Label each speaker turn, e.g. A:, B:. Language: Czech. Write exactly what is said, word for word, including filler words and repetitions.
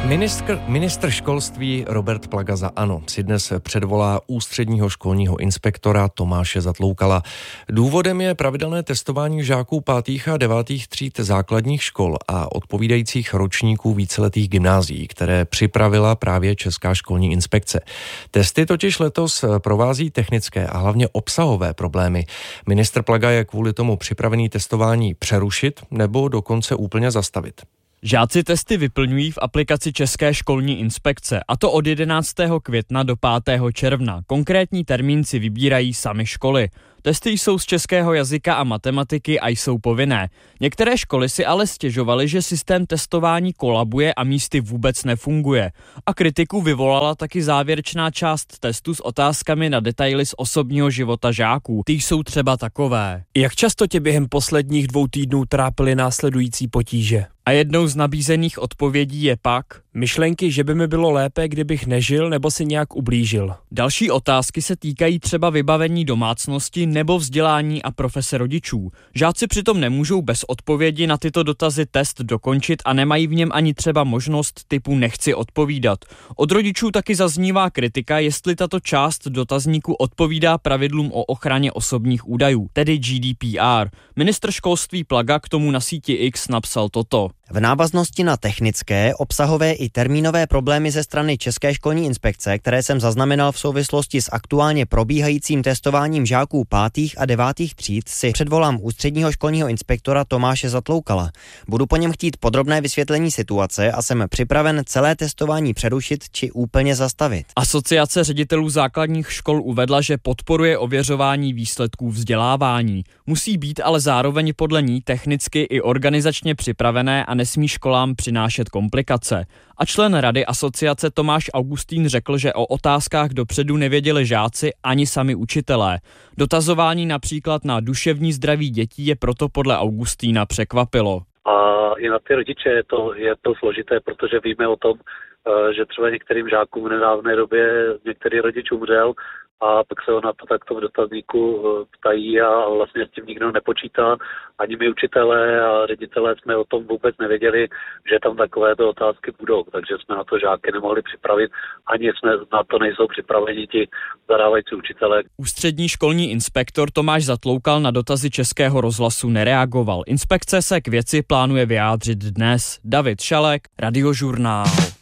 A: Ministr, ministr školství Robert Plaga za ANO si dnes předvolá ústředního školního inspektora Tomáše Zatloukala. Důvodem je pravidelné testování žáků pátých a devátých tříd základních škol a odpovídajících ročníků víceletých gymnázií, které připravila právě Česká školní inspekce. Testy totiž letos provází technické a hlavně obsahové problémy. Ministr Plaga je kvůli tomu připravený testování přerušit nebo dokonce úplně zastavit.
B: Žáci testy vyplňují v aplikaci České školní inspekce, a to od jedenáctého května do pátého června. Konkrétní termín si vybírají samy školy. Testy jsou z českého jazyka a matematiky a jsou povinné. Některé školy si ale stěžovaly, že systém testování kolabuje a místy vůbec nefunguje. A kritiku vyvolala taky závěrečná část testu s otázkami na detaily z osobního života žáků. Ty jsou třeba takové.
C: Jak často tě během posledních dvou týdnů trápily následující potíže?
B: A jednou z nabízených odpovědí je pak
C: myšlenky, že by mi bylo lépe, kdybych nežil nebo si nějak ublížil.
B: Další otázky se týkají třeba vybavení domácnosti nebo vzdělání a profese rodičů. Žáci přitom nemůžou bez odpovědi na tyto dotazy test dokončit a nemají v něm ani třeba možnost typu nechci odpovídat. Od rodičů taky zaznívá kritika, jestli tato část dotazníku odpovídá pravidlům o ochraně osobních údajů, tedy G D P R. Ministr školství Plaga k tomu na síti X napsal toto.
D: V návaznosti na technické, obsahové i termínové problémy ze strany České školní inspekce, které jsem zaznamenal v souvislosti s aktuálně probíhajícím testováním žáků pátých a devátých tříd, si předvolám ústředního školního inspektora Tomáše Zatloukala. Budu po něm chtít podrobné vysvětlení situace a jsem připraven celé testování přerušit či úplně zastavit.
B: Asociace ředitelů základních škol uvedla, že podporuje ověřování výsledků vzdělávání. Musí být ale zároveň podle ní technicky i organizačně připravené a nesmí školám přinášet komplikace. A člen rady asociace Tomáš Augustín řekl, že o otázkách dopředu nevěděli žáci ani sami učitelé. Dotazování například na duševní zdraví dětí je proto podle Augustína překvapilo.
E: A i na ty rodiče je to, je to složité, protože víme o tom, že třeba některým žákům v nedávné době některý rodič umřel a pak se ho na to takto v dotazníku ptají a vlastně s tím nikdo nepočítá. Ani my učitelé a ředitelé jsme o tom vůbec nevěděli, že tam takovéto otázky budou, takže jsme na to žáky nemohli připravit, ani jsme na to nejsou připraveni ti zadávající učitelé.
B: Ústřední školní inspektor Tomáš Zatloukal na dotazy Českého rozhlasu nereagoval. Inspekce se k věci plánuje vyjádřit dnes. David Šalek, Radiožurnál.